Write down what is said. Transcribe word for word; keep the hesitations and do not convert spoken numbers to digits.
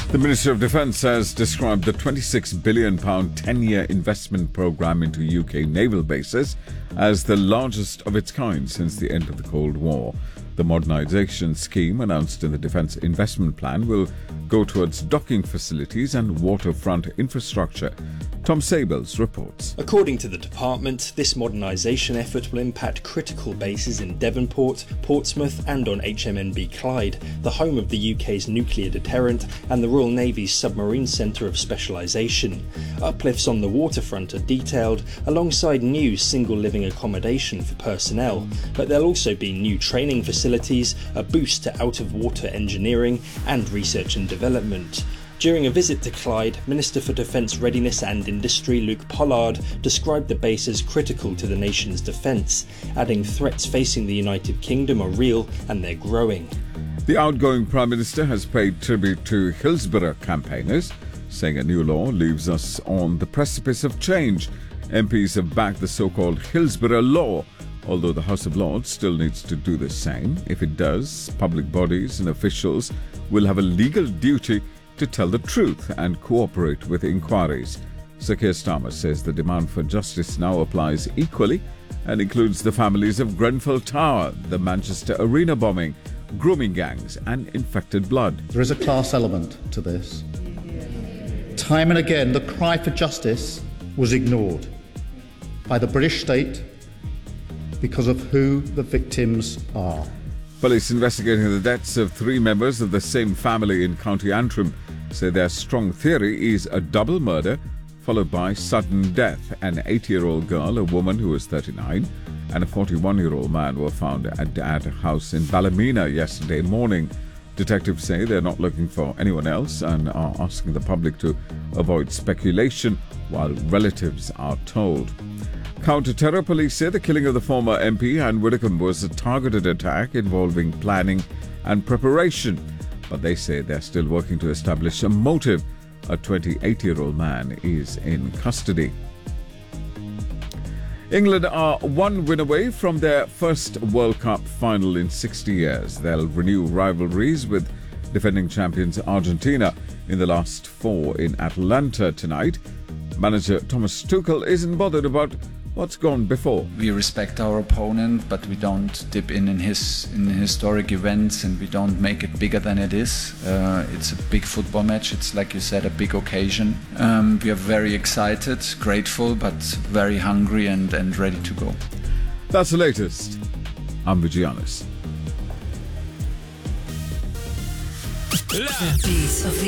The Minister of Defence has described the twenty-six billion pound ten-year investment programme into U K naval bases as the largest of its kind since the end of the Cold War. The modernisation scheme announced in the Defence Investment Plan will go towards docking facilities and waterfront infrastructure. Tom Sables reports. According to the department, this modernisation effort will impact critical bases in Devonport, Portsmouth and on H M N B Clyde, the home of the U K's nuclear deterrent and the Royal Navy's submarine centre of specialisation. Uplifts on the waterfront are detailed alongside new single living accommodation for personnel, but there'll also be new training facilities, a boost to out-of-water engineering and research and development. During a visit to Clyde, Minister for Defence Readiness and Industry Luke Pollard described the base as critical to the nation's defence, adding threats facing the United Kingdom are real and they're growing. The outgoing Prime Minister has paid tribute to Hillsborough campaigners, saying a new law leaves us on the precipice of change. M Ps have backed the so-called Hillsborough Law, although the House of Lords still needs to do the same. If it does, public bodies and officials will have a legal duty to tell the truth and cooperate with inquiries. Sir Keir Starmer says the demand for justice now applies equally and includes the families of Grenfell Tower, the Manchester Arena bombing, grooming gangs and infected blood. There is a class element to this. Time and again, the cry for justice was ignored by the British state because of who the victims are. Police investigating the deaths of three members of the same family in County Antrim say their strong theory is a double murder followed by sudden death. An eight-year-old girl, a woman who was thirty-nine, and a forty-one-year-old man were found at a house in Ballymena yesterday morning. Detectives say they're not looking for anyone else and are asking the public to avoid speculation while relatives are told. Counter-terror police say the killing of the former M P Anne Widdecombe was a targeted attack involving planning and preparation, but they say they're still working to establish a motive. A twenty-eight-year-old man is in custody. England are one win away from their first World Cup final in sixty years. They'll renew rivalries with defending champions Argentina in the last four in Atlanta tonight. Manager Thomas Tuchel isn't bothered about what's gone before. We respect our opponent, but we don't dip in in his in historic events, and we don't make it bigger than it is. Uh, it's a big football match. It's, like you said, a big occasion. Um, we are very excited, grateful, but very hungry and, and ready to go. That's the latest. I'm Vigianis. The piece of the